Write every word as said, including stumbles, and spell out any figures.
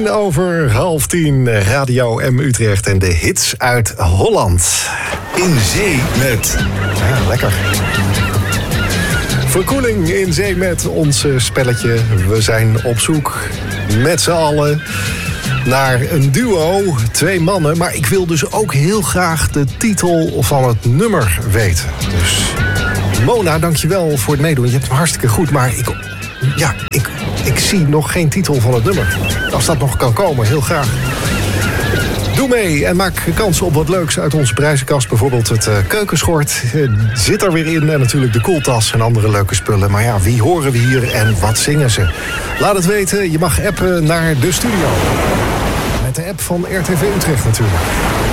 tien over half tien, Radio M Utrecht en de hits uit Holland. In zee met... Ja, lekker. Verkoeling in zee met ons spelletje. We zijn op zoek met z'n allen naar een duo, twee mannen. Maar ik wil dus ook heel graag de titel van het nummer weten. Dus Mona, dankjewel voor het meedoen. Je hebt hem hartstikke goed, maar ik, ja, ik, ik zie nog geen titel van het nummer. Als dat nog kan komen, heel graag. Doe mee en maak kans op wat leuks uit onze prijzenkast. Bijvoorbeeld het uh, keukenschort uh, zit er weer in. En natuurlijk de koeltas en andere leuke spullen. Maar ja, wie horen we hier en wat zingen ze? Laat het weten. Je mag appen naar de studio. Met de app van R T V Utrecht natuurlijk.